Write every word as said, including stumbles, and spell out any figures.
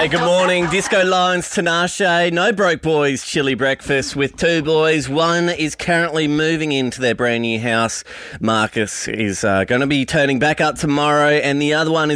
Hey, good morning. Disco Lions, Tinashe. No Broke Boys chili breakfast with two boys. One is currently moving into their brand new house. Marcus is uh, going to be turning back up tomorrow, and the other one is